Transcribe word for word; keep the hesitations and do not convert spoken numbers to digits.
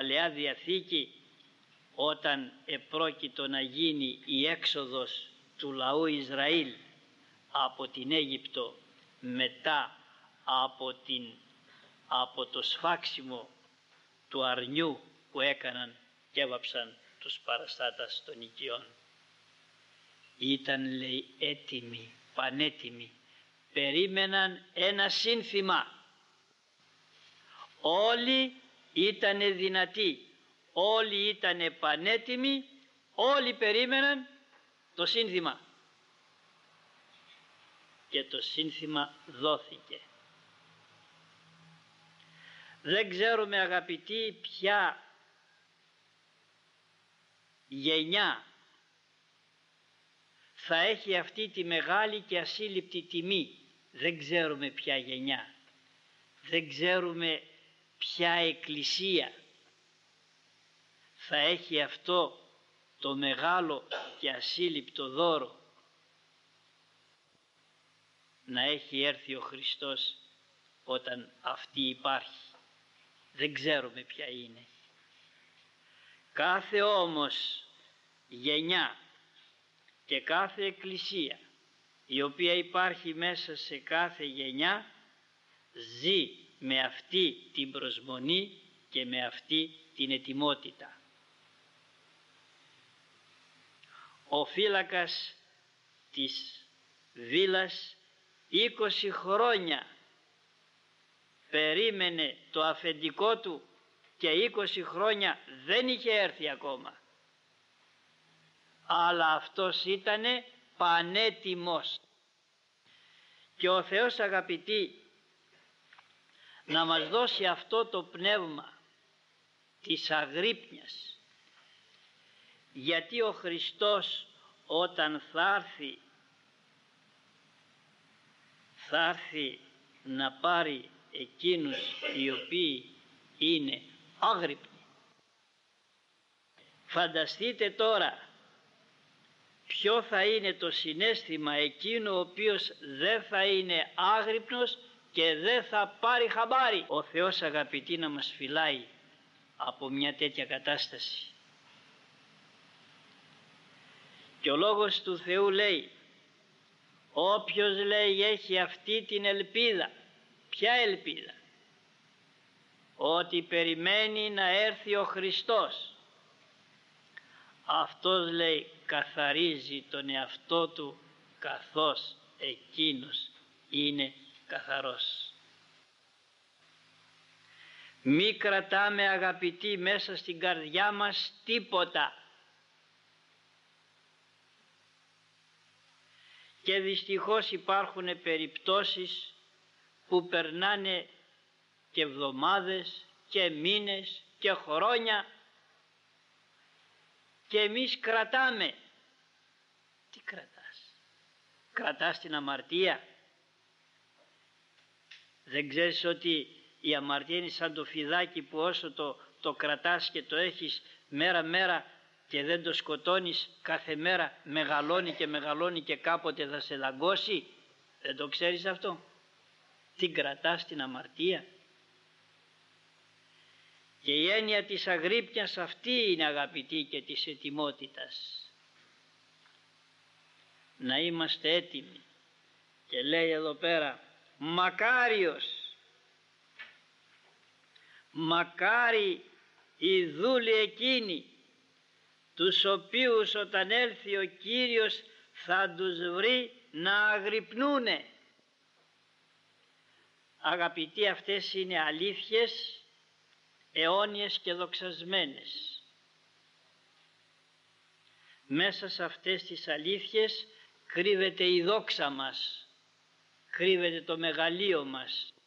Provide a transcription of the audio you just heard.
Παλαιά Διαθήκη, όταν επρόκειτο να γίνει η έξοδος του λαού Ισραήλ από την Αίγυπτο μετά από, την, από το σφάξιμο του αρνιού που έκαναν και έβαψαν τους παραστάτας των οικειών. Ήταν, λέει, έτοιμοι, πανέτοιμοι, περίμεναν ένα σύνθημα. Όλοι ήτανε δυνατοί, όλοι ήτανε πανέτοιμοι, όλοι περίμεναν το σύνθημα. Και το σύνθημα δόθηκε. Δεν ξέρουμε, αγαπητοί, ποια γενιά θα έχει αυτή τη μεγάλη και ασύλληπτη τιμή. Δεν ξέρουμε ποια γενιά. Δεν ξέρουμε ποια εκκλησία θα έχει αυτό το μεγάλο και ασύλληπτο δώρο, να έχει έρθει ο Χριστός όταν αυτή υπάρχει. Δεν ξέρουμε ποια είναι. Κάθε όμως γενιά και κάθε εκκλησία η οποία υπάρχει μέσα σε κάθε γενιά ζει με αυτή την προσμονή και με αυτή την ετοιμότητα. Ο φύλακας της βίλας είκοσι χρόνια περίμενε το αφεντικό του και είκοσι χρόνια δεν είχε έρθει ακόμα. Αλλά αυτός ήτανε πανέτοιμος. Και ο Θεός, αγαπητοί, να μας δώσει αυτό το πνεύμα της αγρύπνιας, γιατί ο Χριστός όταν θα έρθει θα έρθει να πάρει εκείνους οι οποίοι είναι άγρυπνοι. Φανταστείτε τώρα ποιο θα είναι το συναίσθημα εκείνο ο οποίος δεν θα είναι άγρυπνος και δεν θα πάρει χαμπάρι. Ο Θεός, αγαπητοί, να μας φυλάει από μια τέτοια κατάσταση. Και ο Λόγος του Θεού λέει, όποιος, λέει, έχει αυτή την ελπίδα. Ποια ελπίδα? Ότι περιμένει να έρθει ο Χριστός. Αυτός, λέει, καθαρίζει τον εαυτό του καθώς εκείνος είναι καθαρός. Μη κρατάμε, αγαπητοί, μέσα στην καρδιά μας τίποτα. Και δυστυχώς υπάρχουν περιπτώσεις που περνάνε και εβδομάδες και μήνες και χρόνια και εμείς κρατάμε. Τι κρατάς? Κρατάς την αμαρτία? Δεν ξέρεις ότι η αμαρτία είναι σαν το φιδάκι που όσο το, το κρατάς και το έχεις μέρα μέρα και δεν το σκοτώνεις, κάθε μέρα μεγαλώνει και μεγαλώνει και κάποτε θα σε δαγκώσει? Δεν το ξέρεις αυτό? Τι κρατάς την αμαρτία? Και η έννοια της αγρύπνιας αυτή είναι, αγαπητοί, και της ετοιμότητας. Να είμαστε έτοιμοι. Και λέει εδώ πέρα, μακάριος, μακάρι οι δούλοι εκείνοι τους οποίους όταν έλθει ο Κύριος θα τους βρει να αγρυπνούνε. Αγαπητοί, αυτές είναι αλήθειες αιώνιες και δοξασμένες. Μέσα σε αυτές τις αλήθειες κρύβεται η δόξα μας, κρύβεται το μεγαλείο μας,